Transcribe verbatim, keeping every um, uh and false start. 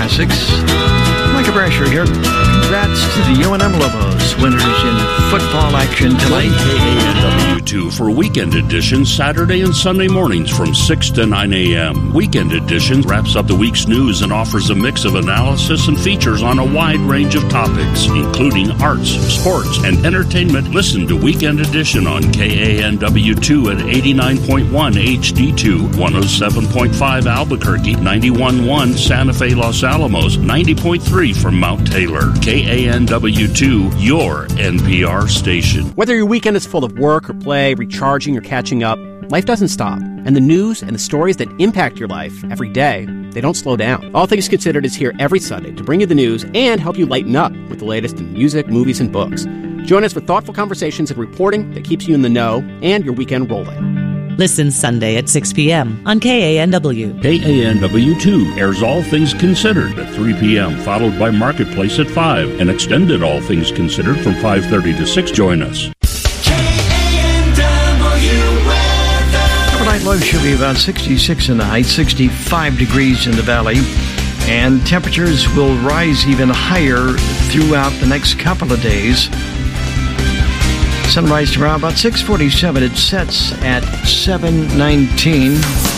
Classics. Micah Brasher here. Congrats to the U N M Lobos, winners in football action tonight. K A N W two for Weekend Edition, Saturday and Sunday mornings from six to nine a.m. Weekend Edition wraps up the week's news and offers a mix of analysis and features on a wide range of topics, including arts, sports, and entertainment. Listen to Weekend Edition on K A N W two at eighty-nine point one H D two, one oh seven point five Albuquerque, ninety-one point one Santa Fe, Los Alamos, ninety point three from Mount Taylor. K A N W two, your N P R station. Whether your weekend is full of work or play, recharging or catching up, life doesn't stop. And the news and the stories that impact your life every day, they don't slow down. All Things Considered is here every Sunday to bring you the news and help you lighten up with the latest in music, movies, and books. Join us for thoughtful conversations and reporting that keeps you in the know and your weekend rolling. Listen Sunday at six p.m. on K A N W. K A N W two airs All Things Considered at three p.m., followed by Marketplace at five, and extended All Things Considered from five thirty to six. Join us. Overnight low should be about sixty-six in the heights, sixty-five degrees in the valley, and temperatures will rise even higher throughout the next couple of days. Sunrise tomorrow about six forty-seven. It sets at seven nineteen.